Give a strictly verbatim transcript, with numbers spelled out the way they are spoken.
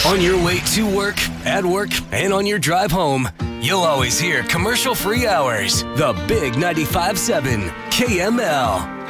On your way to work, at work, and on your drive home, you'll always hear commercial-free hours. The Big ninety-five point seven K M L.